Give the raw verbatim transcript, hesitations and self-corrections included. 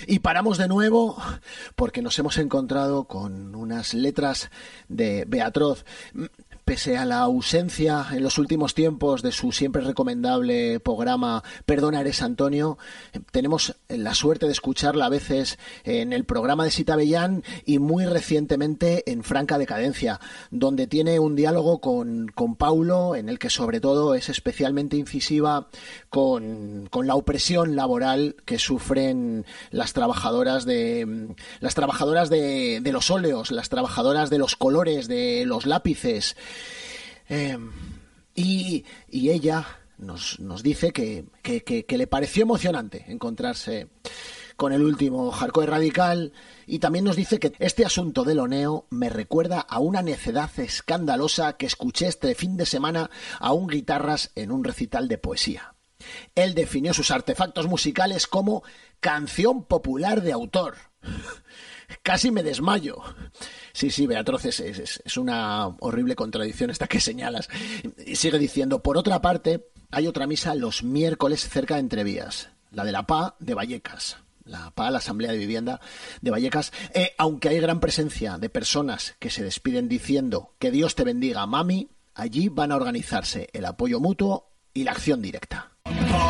Y paramos de nuevo porque nos hemos encontrado con unas letras de Beatroz. Pese a la ausencia en los últimos tiempos de su siempre recomendable programa Perdona, eres Antonio, tenemos la suerte de escucharla a veces en el programa de Sita Bellán y muy recientemente en Franca Decadencia, donde tiene un diálogo con, con Paulo en el que sobre todo es especialmente incisiva con, con la opresión laboral que sufren las trabajadoras de las trabajadoras de, de los óleos, las trabajadoras de los colores, de los lápices. Eh, y, y ella nos, nos dice que, que, que, que le pareció emocionante encontrarse con el último hardcore radical, y también nos dice que este asunto del oneo me recuerda a una necedad escandalosa que escuché este fin de semana a un guitarras en un recital de poesía. Él definió sus artefactos musicales como canción popular de autor. Casi me desmayo. Sí, sí, Beatroz, es, es, es una horrible contradicción esta que señalas. Y sigue diciendo, por otra parte, hay otra misa los miércoles cerca de Entrevías, la de la P A de Vallecas. La P A, la Asamblea de Vivienda de Vallecas, eh, aunque hay gran presencia de personas que se despiden diciendo que Dios te bendiga, mami, allí van a organizarse el apoyo mutuo y la acción directa.